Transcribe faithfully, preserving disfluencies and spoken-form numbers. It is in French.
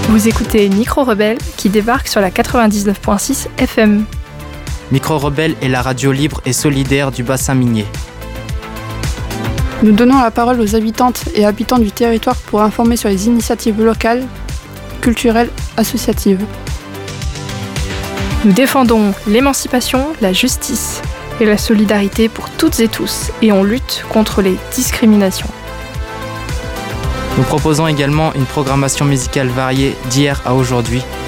Vous écoutez Micro Rebelle qui débarque sur la quatre-vingt-dix-neuf virgule six F M. Micro Rebelle est la radio libre et solidaire du bassin minier. Nous donnons la parole aux habitantes et habitants du territoire pour informer sur les initiatives locales, culturelles, associatives. Nous défendons l'émancipation, la justice et la solidarité pour toutes et tous et on lutte contre les discriminations. Nous proposons également une programmation musicale variée d'hier à aujourd'hui